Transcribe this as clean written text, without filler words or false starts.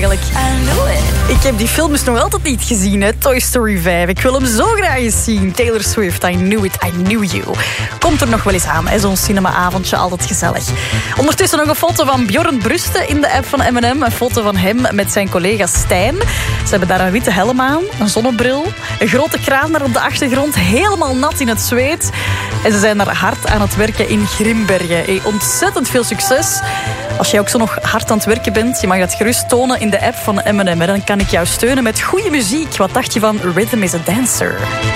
eigenlijk. Ik heb die film dus nog altijd niet gezien, hè? Toy Story 5. Ik wil hem zo graag eens zien. Taylor Swift, I Knew It, I Knew You. Komt er nog wel eens aan, hè? Zo'n cinemaavondje, altijd gezellig. Ondertussen nog een foto van Bjorn Brusten in de app van M&M. Een foto van hem met zijn collega Stijn. Ze hebben daar een witte helm aan, een zonnebril, een grote kraan daar op de achtergrond, helemaal nat in het zweet. En ze zijn daar hard aan het werken in Grimbergen. Hey, ontzettend veel succes. Als jij ook zo nog hard aan het werken bent, je mag dat gerust tonen in de app van M&M. Dan kan ik jou steunen met goede muziek. Wat dacht je van Rhythm is a Dancer?